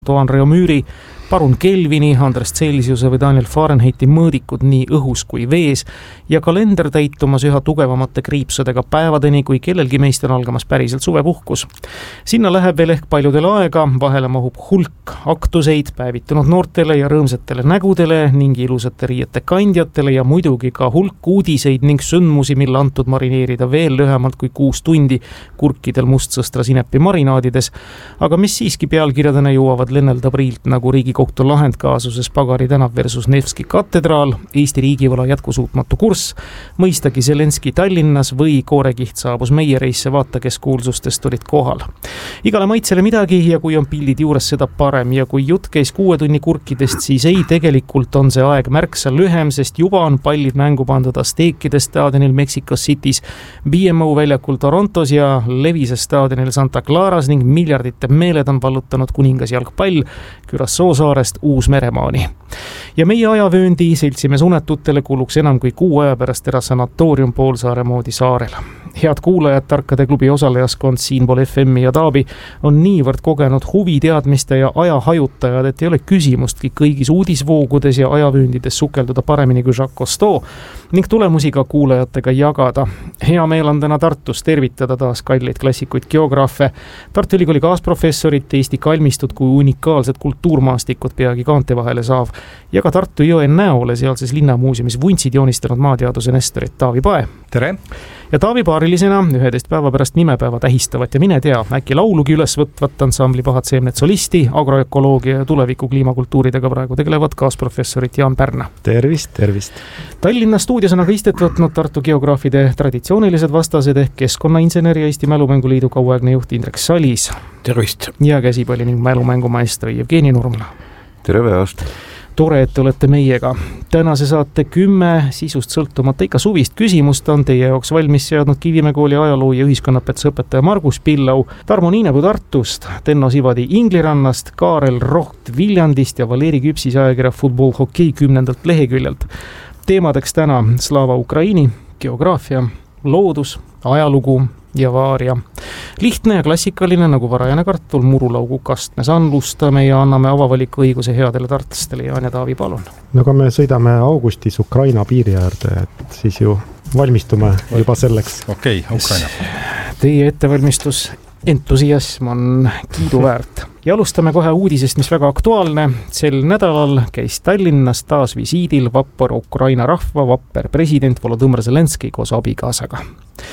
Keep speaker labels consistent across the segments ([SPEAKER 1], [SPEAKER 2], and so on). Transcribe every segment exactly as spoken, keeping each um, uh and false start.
[SPEAKER 1] Andrea Müüri, parun Kelvini, Andres Celsiuse või Daniel Fahrenheiti mõõdikud nii õhus kui vees ja kalender täitumas üha tugevamate kriipsudega päevadeni, kui kellelgi meist on algamas päriselt suvepuhkus. Sinna läheb veel ehk paljudel aega, vahele mahub hulk aktuseid päevitunud noortele ja rõõmsatele nägudele ning ilusate riiete kandjatele ja muidugi ka hulk uudiseid ning sündmusi, mille antud marineerida veel lühemalt kui kuus tundi kurkidel mustsõstra sinepi marinaadides, aga mis siiski pealkirjadena jõuavad lennelda priilt nagu Riigikohtu lahendkaasuses Pagari tänav versus Nevski katedraal, Eesti riigivõla jätkusuutmatu kurss, mõistagi Zelenski Tallinnas või koorekiht saabus meie reisse, vaata kes kuulsustest olid kohal. Igale maitsele midagi ja kui on pildid juures seda parem ja kui jutt käis kuue tunni kurkidest, siis ei, tegelikult on see aeg märksa lühem, sest juba on pallid mängu pandud Azteekide staadionil Mexico City's, B M O väljakul Torontos ja Levise staadionil Santa Claras ning miljardite meeled on vallutanud kuningas jalgpall Curaçao saarest Uus-Meremaani. Ja meie ajavööndi seltsimees unetutele kuluks enam kui kuu aja pärast era sanatoorium poolsaare moodi saarel. Head kuulajad, Tarkade klubi osalejaskond siinpool F M-i ja Taabi on niivõrd kogenud huviteadmiste ja ajahajutajad, et ei ole küsimustki kõigis uudisvoogudes ja ajavööndides sukelduda paremini kui Jacques Cousteau ning tulemusi ka kuulajatega jagada. Hea meel on täna Tartus tervitada taas kalleid klassikuid geograafe, Tartu Ülikooli kaasprofessorit, Eesti kalmistud kui unikaalsed kultuurmaastikud peagi kaante vahele saav ja ka Tartu jõe näole sealses linnamuuseumis vuntsid joonistanud maateaduse nestorit Taavi Pae.
[SPEAKER 2] Tere!
[SPEAKER 1] Ja Taavi paarilisena üheteist päeva pärast nimepäeva tähistavat ja mine tea, äkki laulugi üles võtvat ansambli Pahad seemned solisti, agroökoloogia ja tuleviku kliimakultuuridega praegu tegelevad kaasprofessorit Jaan Pärna.
[SPEAKER 3] Tervist, tervist!
[SPEAKER 1] Tallinna stuudios on aga istet võtnud Tartu geograafide traditsioonilised vastased ehk keskkonnainsener ja Eesti Mälumänguliidu kauaegne juht Indrek Salis.
[SPEAKER 2] Tervist!
[SPEAKER 1] Ja käsipalli ning mälumängumaestri Jevgeni Nurmla.
[SPEAKER 4] Tere päevast!
[SPEAKER 1] Tore, et olete meiega. Tänase saate kümme sisust sõltumata ikka suvist küsimust on teie jaoks valmis seadnud Kivimäe kooli ajaloo ja ühiskonnapetsa õpetaja Margus Pillau, Tarmo Niinepuu Tartust, Tenno Sivadi Inglirannast, Kaarel Roht Viljandist ja Valeri Küpsis ajakirja Football Hokei kümnendalt leheküljelt. Teemadeks täna Slava Ukraini, geograafia, loodus, ajalugu ja vaaria. Lihtne ja klassikaline nagu varajane kartul murulaugu kastmes anlustame ja anname avavaliku õiguse headele tartlastele. Jaan ja Taavi, palun.
[SPEAKER 3] No kui me sõidame augustis Ukraina piiri äärde, et siis ju valmistume juba selleks.
[SPEAKER 2] Okei, okay, Ukraina.
[SPEAKER 1] Teie ettevalmistus entusiasm on kiiduväärt. Ja alustame kohe uudisest, mis väga aktuaalne. Sel nädalal käis Tallinnas taas visiidil vapper Ukraina rahva vapper president Volodõmõr Zelenski koos abikaasaga.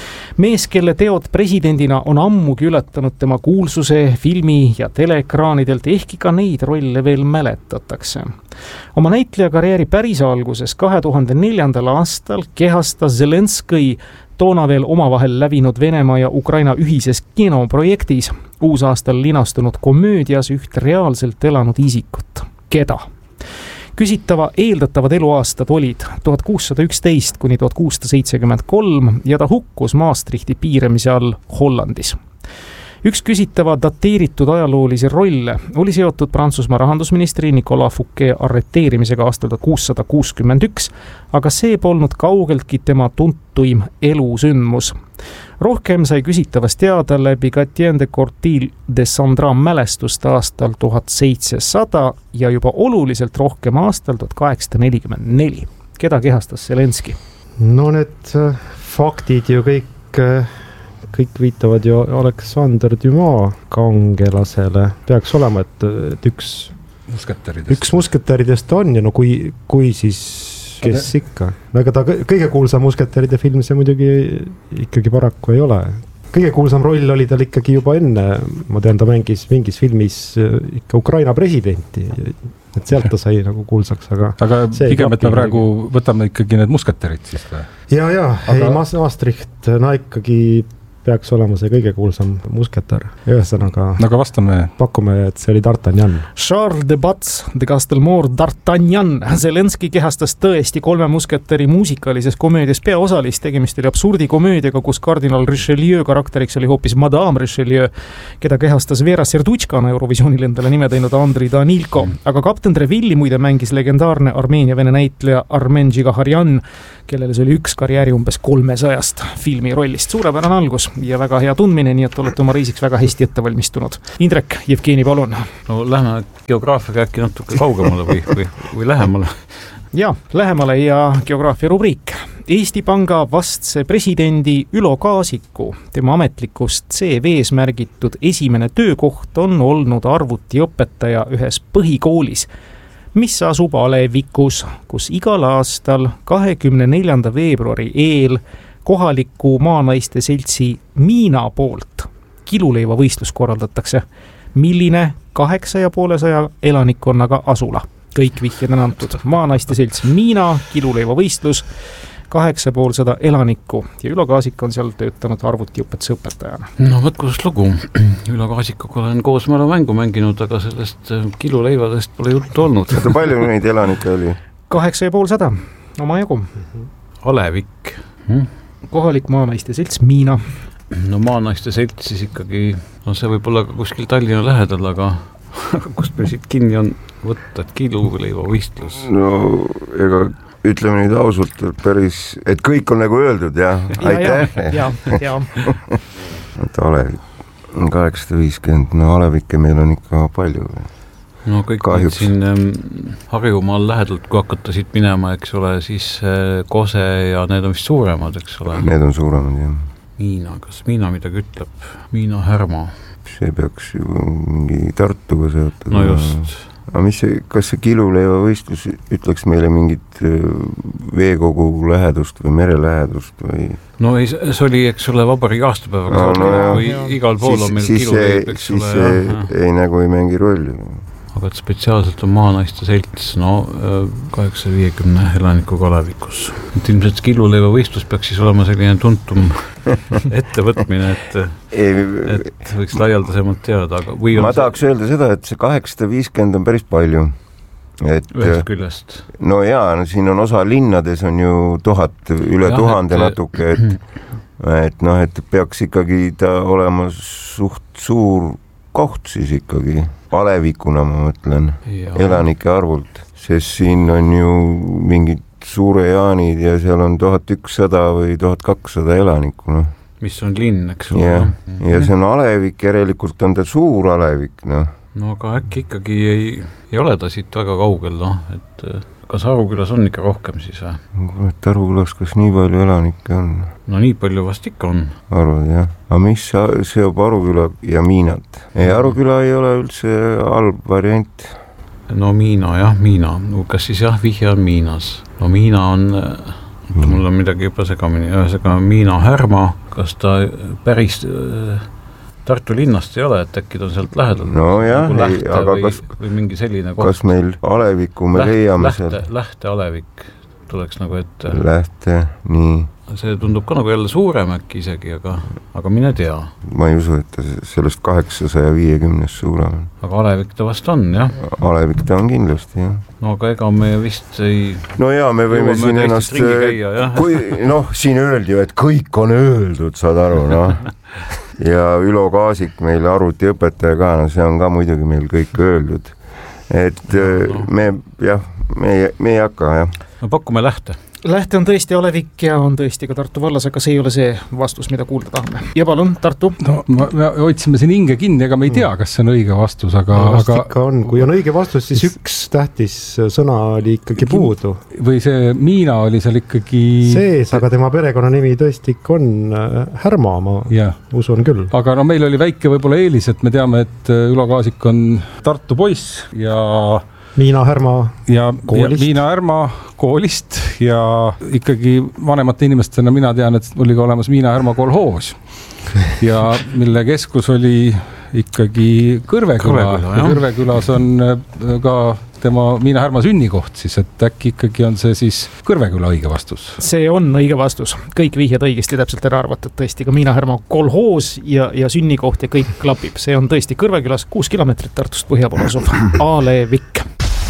[SPEAKER 1] Mees, kelle teod presidendina on ammugi ületanud tema kuulsuse filmi- ja teleekraanidelt, ehkki ka neid rolle veel mäletatakse. Oma näitleja karjääri päris alguses kahe tuhande neljandal aastal kehastas Zelenski toona veel omavahel lävinud Venemaa ja Ukraina ühises kinoprojektis uusaastal linastunud komöödias üht reaalselt elanud isikut. Keda? Küsitava eeldatavad eluaastad olid tuhat kuussada üksteist kuni tuhat kuussada seitsekümmend kolm ja ta hukkus Maastrichti piiramise all Hollandis. Üks küsitava dateeritud ajaloolisi rolle oli seotud Prantsusmaa rahandusministri Nicolas Fouquet arreteerimisega aastal tuhat kuussada kuuskümmend üks, aga see polnud kaugeltki tema tuntuim elusündmus. Rohkem sai küsitavast teada läbi Gatien de Cortil de Sandra mälestust aastal tuhat seitsesada ja juba oluliselt rohkem aastal tuhat kaheksasada nelikümmend neli. Keda kehastas Zelenski?
[SPEAKER 3] No need faktid ju kõik... kõik viitavad ju Alexander Dumas kangelasele. Peaks olema, et, et üks
[SPEAKER 2] musketäridest.
[SPEAKER 3] üks musketäridest on ja no kui, kui siis kes aga... ikka. No ega ta kõige kuulsam musketäride film see muidugi ikkagi paraku ei ole. Kõige kuulsam roll oli tal ikkagi juba enne. Ma tean, ta mängis mingis filmis ikka Ukraina presidenti. Et sealt ta sai nagu kuulsaks, aga...
[SPEAKER 2] Aga pigem, et me praegu võtame ikkagi need musketärid siis või?
[SPEAKER 3] Ja, ja, aga... ei, Maastricht, no ikkagi peaks olema see kõige kuulsam musketär. Ühesõnaga
[SPEAKER 2] no, vastame...
[SPEAKER 3] pakume, et see oli D'Artagnan.
[SPEAKER 1] Charles de Batz de Castelmore D'Artagnan. Zelenski kehastas tõesti kolme musketäri muusikalises komöödias peaosalist. Tegemist oli absurdi komöödiaga, kus kardinal Richelieu karakteriks oli hoopis Madame Richelieu, keda kehastas Vera Serdutškana Eurovisioonil endale nime teinud Andri Danilko. Aga kapten Trevilli muide mängis legendaarne Armeenia-vene näitleja Armen Džigaharjan, kellele see oli üks karjääri umbes kolmesajast filmi rollist. Suurepärane algus. ja väga hea tundmine, nii et olete oma reisiks väga hästi ette valmistunud. Indrek, Jevgeni, palun.
[SPEAKER 2] No lähme geograafiaga äkki natuke kaugemale või, või, või lähemale.
[SPEAKER 1] Ja, lähemale ja geograafia rubriik. Eesti Panga vastse presidendi Ülo Kaasiku, tema ametlikust C V-s märgitud esimene töökoht on olnud arvutiõpetaja ühes põhikoolis, mis asub Alevikus, kus igal aastal kahekümne neljanda veebruari eel kohaliku maanaiste seltsi Miina poolt kiluleiva võistlus korraldatakse. Milline kaheksa ja poolesaja elanikkonnaga asula? Kõik vihjed on antud. Maanaiste selts Miina, kiluleiva võistlus, kaheksa poolsada elanikku ja Ülo Kaasik on seal töötanud arvutiõpetuse õpetajana.
[SPEAKER 2] No võt kus lugu. Ülo Kaasikuga olen koos mälu mängu mänginud, aga sellest kiluleivadest pole juttu olnud.
[SPEAKER 4] Palju neid elanikke oli?
[SPEAKER 1] Kaheksa ja poolsada, oma jagu.
[SPEAKER 2] Alevik. Hmm?
[SPEAKER 1] Kohalik maanaiste selts Miina.
[SPEAKER 2] No maanaiste selts siis ikkagi, no see võib olla ka kuskil Tallinna lähedal, aga kust meil siit kinni on võtta, et kiluleiva võistlus?
[SPEAKER 4] No ega ütleme nüüd ausalt, et päris, et kõik on nagu öeldud, jah. Aitäh.
[SPEAKER 1] Ja, ja, ja.
[SPEAKER 4] Alevik, kaheksasada viiskümmend, no Alevikke meil on ikka palju.
[SPEAKER 2] No kõik
[SPEAKER 4] Kahjuks.
[SPEAKER 2] siin ähm, Harjumaal lähedalt, kui hakata siit minema, eks ole, siis äh, Kose ja need on vist suuremad, eks ole.
[SPEAKER 4] Need on suuremad, jah.
[SPEAKER 2] Miina, kas Miina midagi ütleb? Miina Härma.
[SPEAKER 4] See peaks ju mingi Tartuga seotud.
[SPEAKER 2] No just.
[SPEAKER 4] Aga mis see, kas see kiluleiva võistlus ütleks meile mingit veekogu lähedust või mere lähedust või?
[SPEAKER 2] No ei, see oli, eks ole, vabariigi aastapäevaga
[SPEAKER 4] no, no,
[SPEAKER 2] või igal pool on meil kiluleib, eks
[SPEAKER 4] siis
[SPEAKER 2] ole.
[SPEAKER 4] Siis
[SPEAKER 2] jah,
[SPEAKER 4] ei nagu ei mängi rolli.
[SPEAKER 2] Aga et spetsiaalselt on maanaiste selts, no kaheksasaja viiekümne elanikuga Alevikus. Et ilmselt kiluleiva võistlus peaks siis olema selline tuntum ettevõtmine, et, et võiks laialdasemalt teada. Aga või
[SPEAKER 4] ma tahaks see... öelda seda, et see kaheksasada viiskümmend on päris palju. Et,
[SPEAKER 2] ühest küljest.
[SPEAKER 4] No jaa, no siin on osa linnades on ju tuhat, üle ja, tuhande et... natuke, et, et noh, et peaks ikkagi ta olema suht suur koht siis ikkagi. Alevikuna ma mõtlen, ja. Elanike arvult, sest siin on ju mingid suure jaanid ja seal on tuhat ükssada või tuhat kakssada elanikku, noh.
[SPEAKER 2] Mis on linn, eks ole.
[SPEAKER 4] Ja, ja see on Alevik, järelikult on ta suur Alevik, noh.
[SPEAKER 2] No aga äkki ikkagi ei, ei ole ta siit väga kaugel, noh, et kas Arukülas on ikka rohkem siis või?
[SPEAKER 4] Et Arukülas kas nii palju elanikke on?
[SPEAKER 2] No nii palju vast ikka on.
[SPEAKER 4] Arvad, jah. Aga mis seob Aruküla ja Miinat? Ei, Aruküla ei ole üldse halb variant.
[SPEAKER 2] No Miina, jah, Miina. No, kas siis jah, vihje on Miinas? No Miina on, mm. mul on midagi juba segamini, ühesega Miina Härma, kas ta päris Tartu linnast ei ole, et äkki ta on sealt lähedal.
[SPEAKER 4] No jah,
[SPEAKER 2] nagu
[SPEAKER 4] ei, aga
[SPEAKER 2] või,
[SPEAKER 4] kas,
[SPEAKER 2] või mingi selline koht.
[SPEAKER 4] Kas meil Aleviku me
[SPEAKER 2] Läht,
[SPEAKER 4] leiame
[SPEAKER 2] lähte,
[SPEAKER 4] seal?
[SPEAKER 2] Lähte Alevik tuleks nagu ette.
[SPEAKER 4] Lähte, nii.
[SPEAKER 2] See tundub ka nagu jälle suurem äkki isegi, aga, aga mine tea.
[SPEAKER 4] Ma ei usu, et ta sellest kaheksasaja viiekümnest suurem.
[SPEAKER 2] Aga Alevik ta vast on, jah?
[SPEAKER 4] Alevik ta on kindlasti, jah.
[SPEAKER 2] No aga ega me vist ei...
[SPEAKER 4] No jaa, me võime siin ennast...
[SPEAKER 2] Käia, kui,
[SPEAKER 4] noh, siin öeldi ju, et kõik on öeldud, saad aru, noh. Ja Ülo Kaasik meil arvutiõpetaja ka, no see on ka muidugi meil kõik öeldud. Et no. me, jah, me ei, me ei hakka, jah.
[SPEAKER 2] No pakume Lähte.
[SPEAKER 1] Lähte on tõesti Alevik ja on tõesti ka Tartu vallas, aga see ei ole see vastus, mida kuulda tahame. Ja palun, Tartu.
[SPEAKER 5] No me, me otsime siin hinge kinni, ega me ei tea, kas see on õige vastus, aga...
[SPEAKER 3] No, vast
[SPEAKER 5] aga...
[SPEAKER 3] ikka on. Kui on õige vastus, siis üks tähtis sõna oli ikkagi puudu.
[SPEAKER 5] Või see Miina oli seal ikkagi...
[SPEAKER 3] Sees, aga tema perekonnanimi tõesti ikka on Härma, ma ja. usun küll.
[SPEAKER 5] Aga no meil oli väike võib-olla eelis, et me teame, et Ülo Kaasik on Tartu poiss ja...
[SPEAKER 3] Miina Härma
[SPEAKER 5] ja,
[SPEAKER 3] koolist.
[SPEAKER 5] Ja Miina Härma koolist ja ikkagi vanemate inimestena mina tean, et oli ka olemas Miina Härma kolhoos ja mille keskus oli ikkagi Kõrveküla. Kõrveküla, Kõrvekülas on ka tema Miina Härma sünnikoht siis, et äkki ikkagi on see siis Kõrveküla õige vastus.
[SPEAKER 1] See on õige vastus. Kõik vihjed õigesti täpselt ära arvatud. Tõesti ka Miina Härma kolhoos ja, ja sünnikoht ja kõik klapib. See on tõesti Kõrvekülas kuus kilomeetrit Tartust põhja poole asuv Alevik.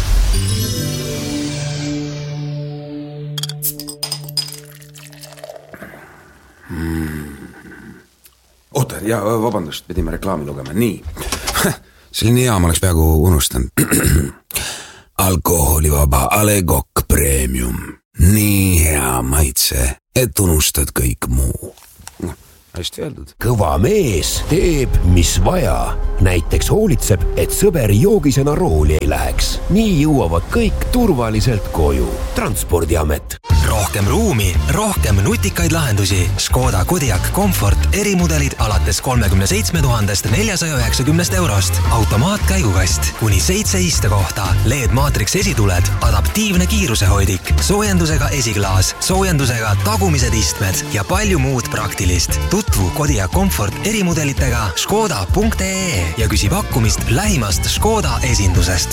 [SPEAKER 6] Oota, ja vabandust, pidime reklaami lugema. Nii, selline hea, ma oleks peaaegu unustanud. Alkoholivaba Alegok Premium. Nii hea maitse, et unustad kõik muu. hästi öeldud.
[SPEAKER 7] Kõva mees teeb, mis vaja. Näiteks hoolitseb, et sõber joogisena rooli ei läheks. Nii jõuavad kõik turvaliselt koju. Transpordiamet.
[SPEAKER 8] Rohkem ruumi, rohkem nutikaid lahendusi. Škoda Kodiaq Comfort erimudelid alates kolmekümne seitsme tuhandest neljasaja üheksakümnest eurost. Automaatkäigukast, kuni seitse istekohta, L E D Matrix esituled, adaptiivne kiirusehoidik, soojendusega esiklaas, soojendusega tagumised istmed ja palju muud praktilist. Tutvu Kodiaq Comfort erimudelitega škoda punkt ee ja küsi pakkumist lähimast Škoda esindusest.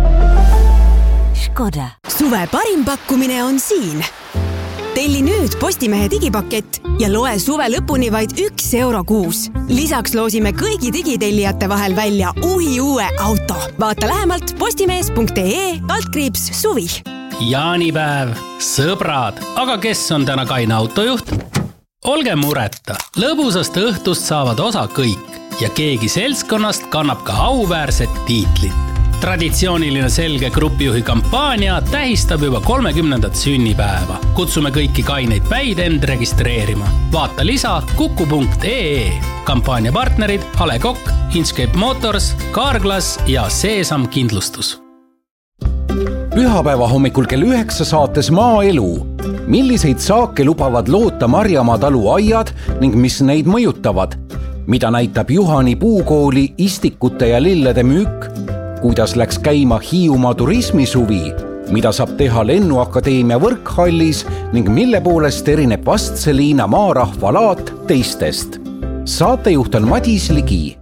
[SPEAKER 9] Škoda. Suve parim pakkumine on siin. Telli nüüd Postimehe digipakett ja loe suve lõpuni vaid üks euro kuus. Lisaks loosime kõigi digitellijate vahel välja uhi uue auto. Vaata lähemalt postimees punkt ee kaldkriips suvi.
[SPEAKER 10] Jaanipäev, sõbrad, aga kes on täna Kaine autojuht? Olge mureta, lõbusast õhtust saavad osa kõik ja keegi seltskonnast kannab ka auväärset tiitlit. Traditsiooniline selge grupijuhi kampaania tähistab juba kolmekümnendat sünnipäeva. Kutsume kõiki Kaineid päid end registreerima. Vaata lisa kuku punkt ee. Kampaania partnerid Ale Kokk, Inkscape Motors, Carglass ja Seesam Kindlustus.
[SPEAKER 11] Pühapäeva hommikul kell üheksa saates Maaelu. Milliseid saake lubavad loota Marjamaa talu aiad ning mis neid mõjutavad? Mida näitab Juhani puukooli istikute ja lillede müük? Kuidas läks käima Hiiumaa turismisuvi? Mida saab teha Lennuakadeemia võrkhallis ning mille poolest erineb Vastseliina maarahva laat teistest? Saatejuht on Madis Ligi.